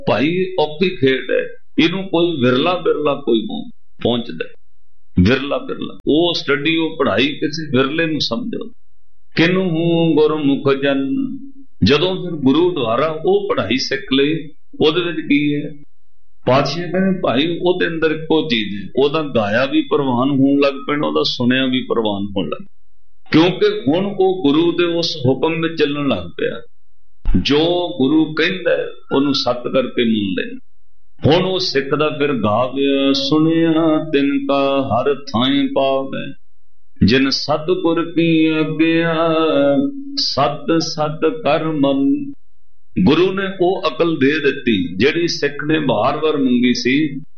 भाई औखी खेड है, इनू कोई विरला बिरला कोई पहुंचता, विरला बिरला वो स्टडी वो पढ़ाई किसी विरले नू समझो। किनू गुरमुख जन, जदों फिर गुरु द्वारा वो पढ़ाई सीख लई, ओदे विच की है पातशाह कहते भाई ओदे अंदर इक्को चीज है, ओदा गाया भी प्रवान होने लग पैना, ओदा सुनिया भी प्रवान होने लग, क्योंकि हुण वो गुरु दे उस हुक्म में चलण लग पिया। जो गुरु कहंदा ओनू सत करके मान लेना। हुण वो सिख दा फिर गाविया सुनिया तिनका हर थाएं पावे, जिन सतगुर की आज्ञा सत सत कर मन। गुरु ने वो अकल दे दी जिहड़ी सिख ने बार बार मंगी सी,